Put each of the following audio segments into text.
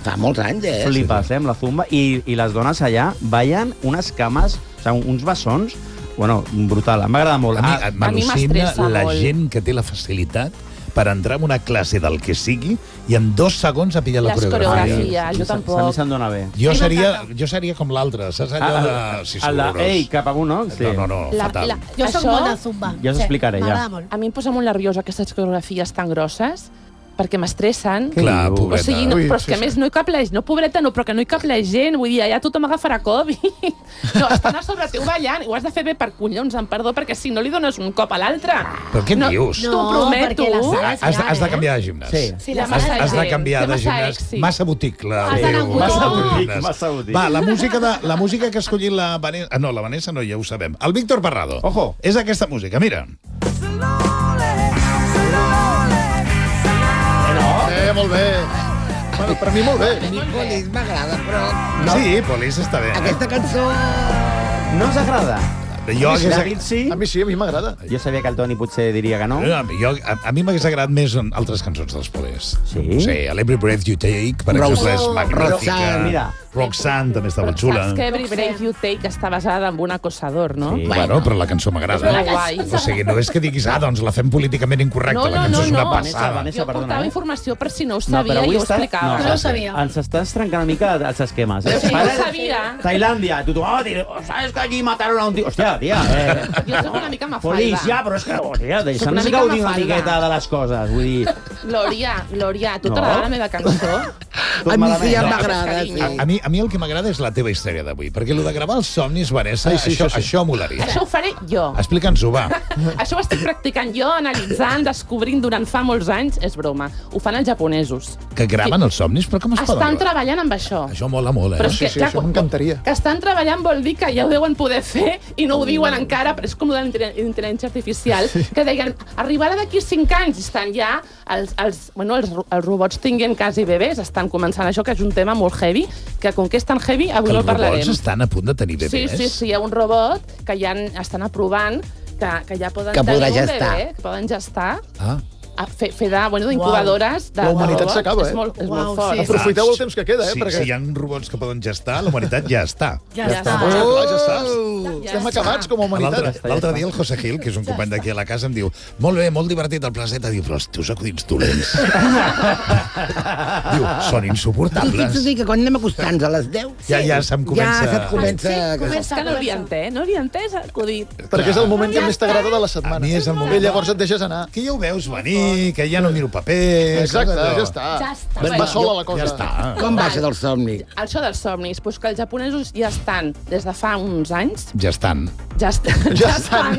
Fa molts anys, Flipes, amb la zumba. I les dones allà ballen unes cames, o sigui, uns bessons, bueno, brutal. Em va agradar molt. A mi m'al·lucina la gent que té la facilitat per entrar en una classe del que sigui i en 2 segons a pillar la coreografia. Jo tampoc. A mi se'm dona bé. Jo seria com l'altre, saps allò de... El de, ei, cap amunt, no? Sí. No, fatal. Jo soc bona zumba. Ja us explicaré, ja. A mi em posa molt nerviosa aquestes coreografies tan grosses, perquè m'estressen. Clar, pobreta. O sigui, però és que a més no hi cap la gent, no, pobreta, no, però que no hi cap la gent, vull dir, allà tothom agafarà Covid. No, estan a sobre teu ballant, i ho has de fer bé per collons, amb perdó, perquè si no li dones un cop a l'altre... Però què dius? T'ho prometo. Has de canviar de gimnàs. Sí, has de canviar de gimnàs. Massa botic. Massa botic. Va, la música que ha escollit la Vanessa... No, la Vanessa no, ja ho sabem. El Víctor Parrado. Ojo. És aquesta música, mira. Molt bé. Bueno, per mi molt bé. A mi Police m'agrada, però... Sí, Police està bé. Aquesta cançó... No us agrada? A mi sí, a mi m'agrada. Jo sabia que el Toni potser diria que no. A mi m'hagués agradat més en altres cançons dels Police. Sí? Sí, Every Breath You Take, per exemple, és magnífica. Roxanne també estava xula. Saps que Every Breath You Take està basada en un acosador, no? Sí. Bueno, però la cançó m'agrada. És molt guai. O sigui, no és que diguis, doncs la fem políticament incorrecta, la cançó és una passada. Jo portava informació per si no ho sabia i ho explicava. No ho sabia. Ens estàs trencant una mica els esquemes. Sí, ho sabia. Tailàndia, tothom, ¿sabes que allí mataron a un tío? Hòstia, tia, Jo soc una mica mafalda. Policia, però és que, hòstia, deixa'ns gaudir una miqueta de les coses, vull dir... Glòria, tu t'agrada la meva cançó? A mi sí, ja m'agrada, sí. A mi el que m'agrada és la teva història d'avui, perquè el de gravar els somnis, Vanessa, això molaria. Això ho faré jo. Explica'ns-ho, va. Això ho estic practicant jo, analitzant, descobrint durant fa molts anys. És broma. Ho fan els japonesos. Que graven els somnis? Però com es poden Estan gravar? treballant amb això. Això mola molt, Però és que, Sí, això m'encantaria. Que estan treballant vol dir que ja ho deuen poder fer i no ho diuen encara, però és com la intel·ligència artificial, que deien, arribarà d'aquí 5 anys, i estan ja els robots tinguent quasi bebès, estan començant això, que és un tema molt heavy, que com que és tan heavy, avui no el parlarem. Els robots estan a punt de tenir bebès? Sí, hi ha un robot que ja estan aprovant que ja poden Que tenir podrà un gestar. bebè, que poden gestar. Fer d'incubadores de La humanitat robots. s'acaba, És molt fort. sí. Aprofiteu el temps que queda, perquè... Si hi ha robots que poden gestar, la humanitat ja està. Ja està. Clar, ja saps. Estem acabats com a humanitat. L'altre dia el José Gil, que és un company d'aquí a la casa, em diu, molt bé, molt divertit el Placeta, diu, però els teus acudits dolents. Diu, són Tu insuportables. fixa't que quan anem acostant-nos a les 10... Ja se'm comença... Ja se't comença... És que no havia entès, acudit. Perquè és el moment que més t'agrada de la setmana. A mi és el moment. I llavors et deixes anar. Que ja ho veus venir, que ja no miro papers... Exacte, allò. ja està. Ja està. Va sola la cosa. Ja està. Com baixa del somni? Això dels somnis, doncs que els japonesos ja estan, des de fa uns anys, Ja estan. estan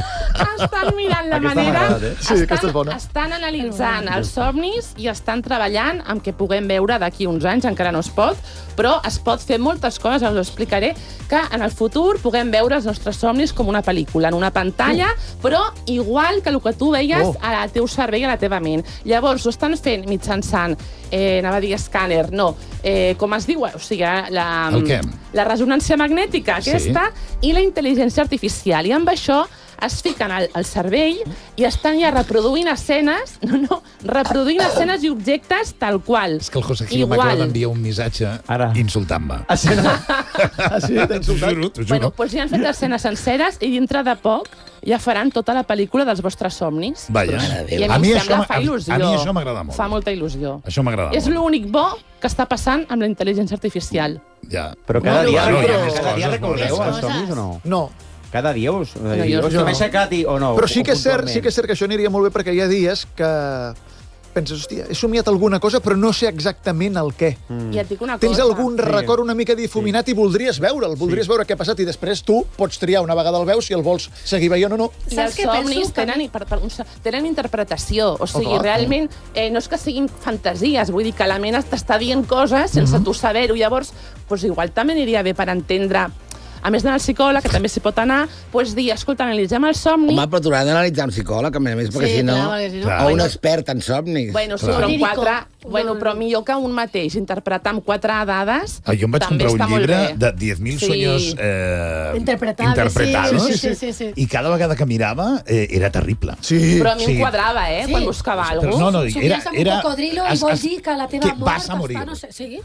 mirant la Aquesta manera... m'ha agradat, Sí, aquesta és bona. Estan analitzant els somnis i estan treballant amb què puguem veure d'aquí uns anys, encara no es pot, però es pot fer moltes coses, us ho explicaré, que en el futur puguem veure els nostres somnis com una pel·lícula, en una pantalla, però igual que el que tu veies al teu cervell i a la teva ment. Llavors, ho estan fent mitjançant, anava a dir escàner, no, com es diu, o sigui, El què? la ressonància magnètica aquesta i la intel·ligència artificial. I amb això es fiquen al cervell i estan ja reproduint escenes, reproduint escenes i objectes tal qual. És que el José Gil m'acaba d'enviar un missatge insultant-me. Sí, t'ha insultat. T'ho juro. Bueno, doncs ja han fet escenes senceres i dintre de poc ja faran tota la pel·lícula dels vostres somnis. Vaja. I a mi em sembla fa il·lusió. A mi això m'agrada molt. Fa molta il·lusió. Això m'agrada És molt. l'únic bo que està passant amb la intel·ligència artificial. Ja. Però cada dia hi ha més recordeu coses. els somnis o no? No. Cada dia us... jo m'he aixecat i... o no? Però sí que és cert que això aniria molt bé perquè hi ha dies que penses, hòstia, he somiat alguna cosa però no sé exactament el què. I et dic una cosa. Tens algun record una mica difuminat i voldries veure'l, voldries veure què ha passat i després tu pots triar una vegada el veus si el vols seguir veient o no. I Saps els què somnis penso? tenen interpretació, o sigui, clar. realment no és que siguin fantasies, vull dir que la ment t'està dient coses sense tu saber-ho, llavors igual també aniria bé per entendre, a més d'anar al psicòleg, que també s'hi pot anar, dir, escolta, analitzem el somni... Home, però t'haurà d'analitzar un psicòleg, a més, perquè si no... O un expert en somnis. Bueno, sí, però amb 4... Bueno, però millor que un mateix, interpretar amb 4 dades... Jo em vaig comprar un llibre de 10.000 sueños interpretados Sí. i cada vegada que mirava era terrible. Sí. Però a mi em quadrava, quan buscava alguna cosa. No, Somies amb un cocodrilo i vols dir que la teva mort vas a morir. està... No sé, sí?